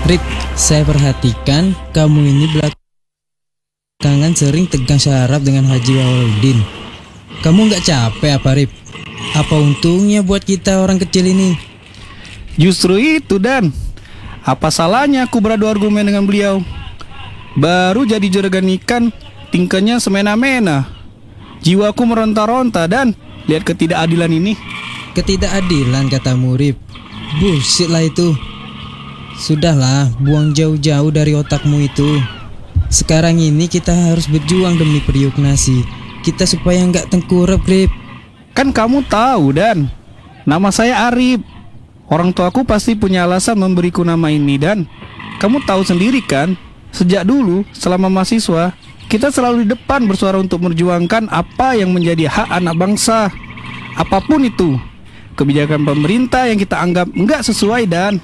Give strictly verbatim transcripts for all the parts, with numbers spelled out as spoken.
Rip, saya perhatikan kamu ini belakangan sering tegang syaraf dengan Haji Awaludin. Kamu nggak capek apa, Rip? Apa untungnya buat kita orang kecil ini? Justru itu, Dan. Apa salahnya aku beradu argumen dengan beliau? Baru jadi juragan ikan, tingkahnya semena-mena. Jiwaku meronta-ronta, Dan. Lihat ketidakadilan ini. Ketidakadilan katamu, Rip. Bullshit lah itu. Sudahlah, buang jauh-jauh dari otakmu itu. Sekarang ini kita harus berjuang demi periuk nasi kita supaya nggak tengkurap, Rip. Kan kamu tahu, Dan. Nama saya Arif. Orang tuaku pasti punya alasan memberiku nama ini, Dan. Kamu tahu sendiri kan, sejak dulu selama mahasiswa kita selalu di depan bersuara untuk memperjuangkan apa yang menjadi hak anak bangsa. Apapun itu, kebijakan pemerintah yang kita anggap nggak sesuai, Dan.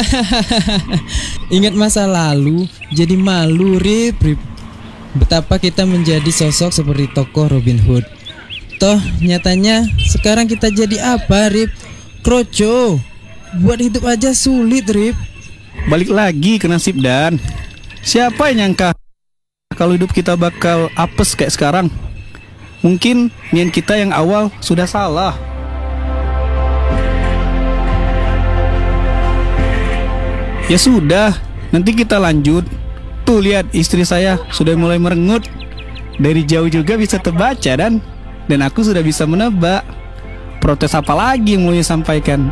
Ingat masa lalu, jadi malu, Rip, Rip. Betapa kita menjadi sosok seperti tokoh Robin Hood. Toh nyatanya sekarang kita jadi apa, Rip? Kroco. Buat hidup aja sulit, Rip. Balik lagi ke nasib, Dan. Siapa yang nyangka kalau hidup kita bakal apes kayak sekarang? Mungkin niat kita yang awal sudah salah. Ya sudah, nanti kita lanjut. Tuh lihat, istri saya sudah mulai merengut. Dari jauh juga bisa terbaca, Dan. Dan aku sudah bisa menebak. Protes apa lagi yang mau disampaikan?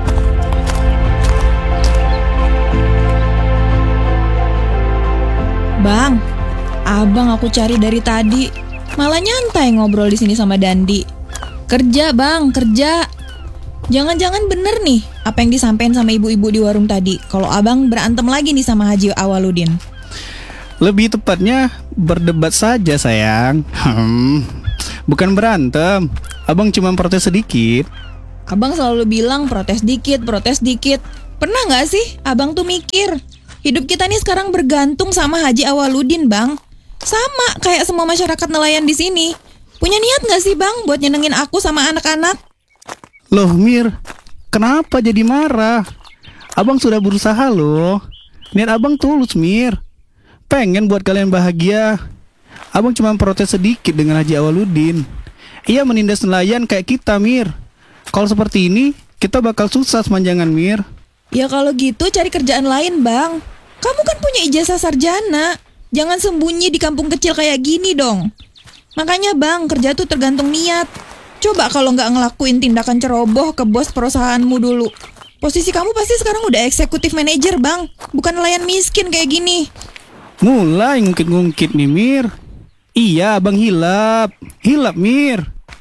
Bang, abang aku cari dari tadi. Malah nyantai ngobrol di sini sama Dandi. Kerja, Bang, kerja. Jangan-jangan bener nih apa yang disampaikan sama ibu-ibu di warung tadi, kalau abang berantem lagi nih sama Haji Awaludin. Lebih tepatnya berdebat saja, sayang. Hmm, bukan berantem. Abang cuma protes sedikit. Abang selalu bilang protes dikit, protes dikit. Pernah gak sih abang tuh mikir hidup kita nih sekarang bergantung sama Haji Awaludin, Bang? Sama kayak semua masyarakat nelayan di sini. Punya niat gak sih, Bang, buat nyenengin aku sama anak-anak? Loh, Mir, kenapa jadi marah? Abang sudah berusaha loh. Niat abang tulus, Mir. Pengen buat kalian bahagia. Abang cuma protes sedikit dengan Haji Awaludin. Ia menindas nelayan kayak kita, Mir. Kalau seperti ini, kita bakal susah semanjangan, Mir. Ya kalau gitu cari kerjaan lain, Bang. Kamu kan punya ijazah sarjana. Jangan sembunyi di kampung kecil kayak gini dong. Makanya, Bang, kerja tuh tergantung niat. Coba kalau nggak ngelakuin tindakan ceroboh ke bos perusahaanmu dulu. Posisi kamu pasti sekarang udah eksekutif manajer, Bang. Bukan nelayan miskin kayak gini. Mulai ngungkit-ngungkit nih, Mir. Iya, abang hilap. Hilap, Mir.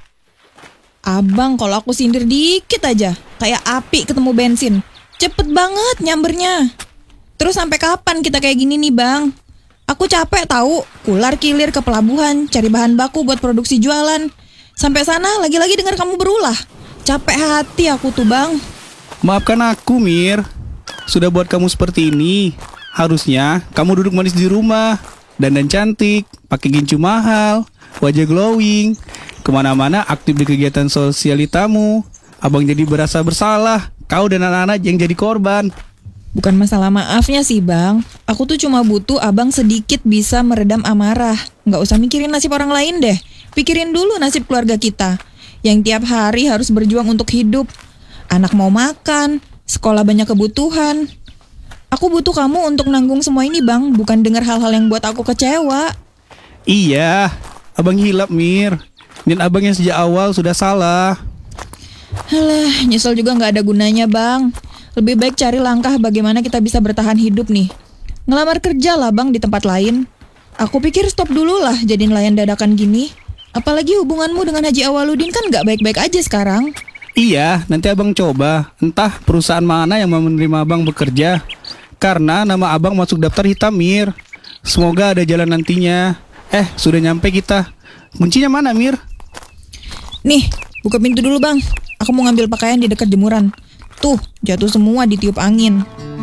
Abang kalau aku sindir dikit aja, kayak api ketemu bensin. Cepet banget nyambernya. Terus sampai kapan kita kayak gini nih, Bang? Aku capek tahu, ular kilir ke pelabuhan, cari bahan baku buat produksi jualan. Sampai sana lagi-lagi dengar kamu berulah. Capek hati aku tuh, Bang. Maafkan aku, Mir. Sudah buat kamu seperti ini. Harusnya kamu duduk manis di rumah, dandan cantik, pakai gincu mahal, wajah glowing, kemana-mana aktif di kegiatan sosialitamu. Abang jadi berasa bersalah. Kau dan anak-anak yang jadi korban. Bukan masalah maafnya sih, Bang. Aku tuh cuma butuh abang sedikit bisa meredam amarah. Nggak usah mikirin nasib orang lain deh. Pikirin dulu nasib keluarga kita, yang tiap hari harus berjuang untuk hidup. Anak mau makan, sekolah banyak kebutuhan. Aku butuh kamu untuk nanggung semua ini, Bang. Bukan dengar hal-hal yang buat aku kecewa. Iya, abang hilap, Mir. Dan abang yang sejak awal sudah salah. Alah, nyesel juga nggak ada gunanya, Bang. Lebih baik cari langkah bagaimana kita bisa bertahan hidup nih. Ngelamar kerja lah, Bang, di tempat lain. Aku pikir stop dulu lah jadi nelayan dadakan gini. Apalagi hubunganmu dengan Haji Awaludin kan nggak baik-baik aja sekarang. Iya, nanti abang coba. Entah perusahaan mana yang mau menerima abang bekerja. Karena nama abang masuk daftar hitam, Mir. Semoga ada jalan nantinya. Eh, sudah nyampe kita. Kuncinya mana, Mir? Nih, buka pintu dulu, Bang. Aku mau ngambil pakaian di dekat jemuran. Tuh, jatuh semua ditiup angin.